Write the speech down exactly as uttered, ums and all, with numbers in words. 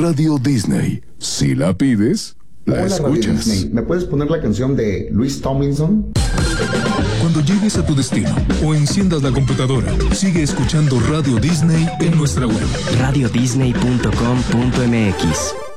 Radio Disney. Si la pides, la Hola, escuchas. Radio Disney. ¿Me puedes poner la canción de Luis Tomlinson? Cuando llegues a tu destino o enciendas la computadora, sigue escuchando Radio Disney en nuestra web. radio disney punto com punto m x